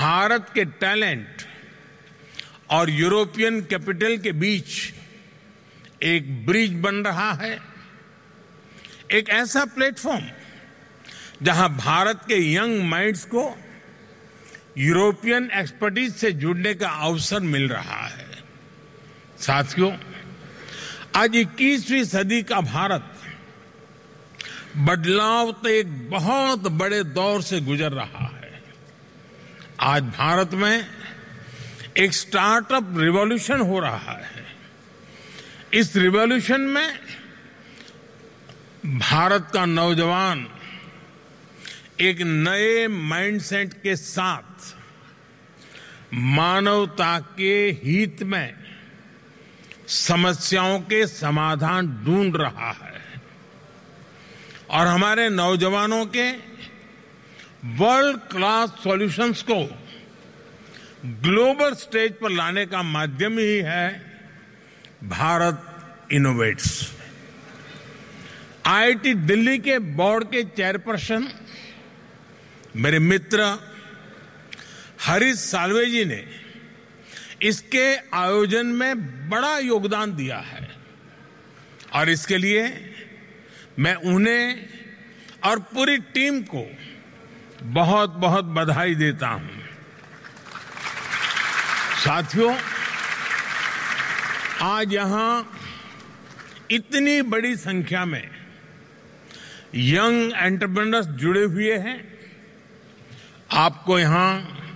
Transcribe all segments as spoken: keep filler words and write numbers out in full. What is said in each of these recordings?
भारत के टैलेंट और European capital के बीच एक ब्रिज बन रहा है, एक ऐसा प्लेटफॉर्म जहां भारत के यंग माइंड्स को यूरोपियन एक्सपर्टीज से जुड़ने का अवसर मिल रहा है। साथियों, आज इक्कीसवीं सदी का भारत बदलाव के एक बहुत बड़े दौर से गुजर रहा है। आज भारत में एक स्टार्टअप रिवॉल्यूशन हो रहा है। इस रिवॉल्यूशन में भारत का नौजवान एक नए माइंडसेट के साथ मानवता के हित में समस्याओं के समाधान ढूंढ रहा है और हमारे नौजवानों के वर्ल्ड क्लास सॉल्यूशंस को ग्लोबल स्टेज पर लाने का माध्यम ही है भारत इनोवेट्स। आईआईटी दिल्ली के बोर्ड के चेयरपर्सन मेरे मित्र हरीश साल्वे जी ने इसके आयोजन में बड़ा योगदान दिया है और इसके लिए मैं उन्हें और पूरी टीम को बहुत बहुत बधाई देता हूं। साथियों, आज यहां इतनी बड़ी संख्या में यंग एंटरप्रेन्योर्स जुड़े हुए हैं। आपको यहां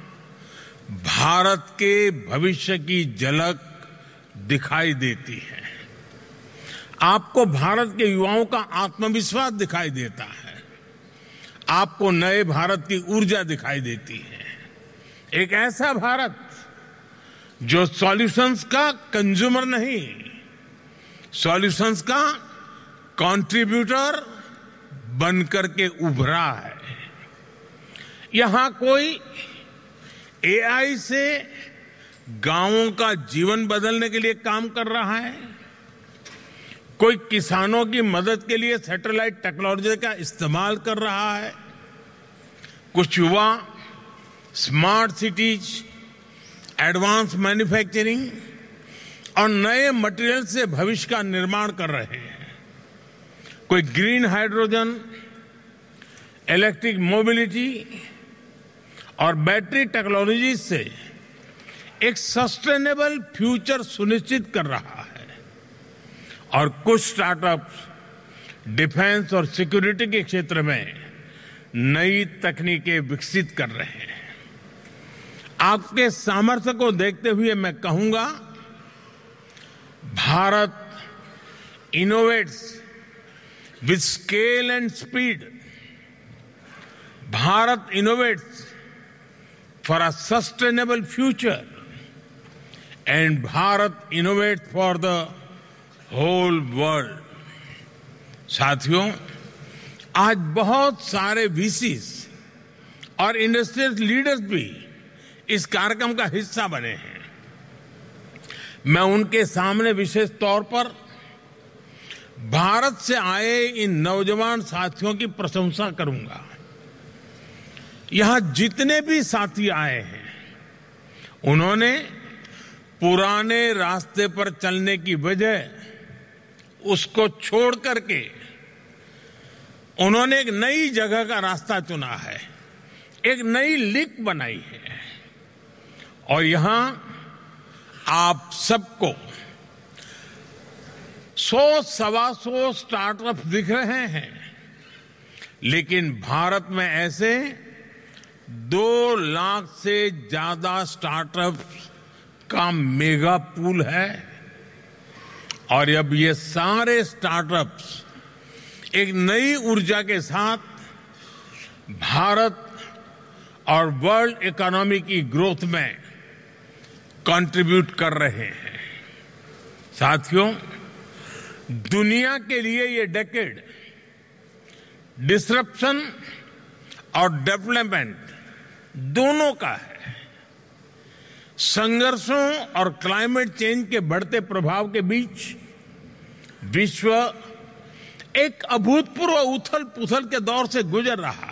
भारत के भविष्य की झलक दिखाई देती है। आपको भारत के युवाओं का आत्मविश्वास दिखाई देता है। आपको नए भारत की ऊर्जा दिखाई देती है। एक ऐसा भारत जो सॉल्यूशंस का कंज्यूमर नहीं, सॉल्यूशंस का कंट्रीब्यूटर बनकर के उभरा है। यहां कोई एआई से गांवों का जीवन बदलने के लिए काम कर रहा है, कोई किसानों की मदद के लिए सैटेलाइट टेक्नोलॉजी का इस्तेमाल कर रहा है, कुछ युवा स्मार्ट सिटीज, एडवांस मैन्युफैक्चरिंग और नए मटेरियल से भविष्य का निर्माण कर रहे हैं, कोई ग्रीन हाइड्रोजन, इलेक्ट्रिक मोबिलिटी और बैटरी टेक्नोलॉजी से एक सस्टेनेबल फ्यूचर सुनिश्चित कर रहा है और कुछ स्टार्टअप्स डिफेंस और सिक्योरिटी के क्षेत्र में नई तकनीकें विकसित कर रहे हैं। आपके सामर्थ्य को देखते हुए मैं कहूंगा, Bharat innovates with scale and speed. Bharat innovates for a sustainable future and Bharat innovates for the whole world. साथियों, आज बहुत सारे वीसीज और इंडस्ट्रियल लीडर्स भी इस कार्यक्रम का हिस्सा बने हैं। मैं उनके सामने विशेष तौर पर भारत से आए इन नौजवान साथियों की प्रशंसा करूंगा। यहां जितने भी साथी आए हैं, उन्होंने पुराने रास्ते पर चलने की वजह उसको छोड़ करके उन्होंने एक नई जगह का रास्ता चुना है, एक नई लिंक बनाई है और यहां आप सबको सौ सवा सौ स्टार्टअप दिख रहे हैं, लेकिन भारत में ऐसे दो लाख से ज्यादा स्टार्टअप का मेगा पूल है और अब ये सारे स्टार्टअप्स एक नई ऊर्जा के साथ भारत और वर्ल्ड इकोनॉमी की ग्रोथ में कंट्रीब्यूट कर रहे हैं। साथियों, दुनिया के लिए ये डेकेड डिसरप्शन और डेवलपमेंट दोनों का है। संघर्षों और क्लाइमेट चेंज के बढ़ते प्रभाव के बीच विश्व एक अभूतपूर्व उथल पुथल के दौर से गुजर रहा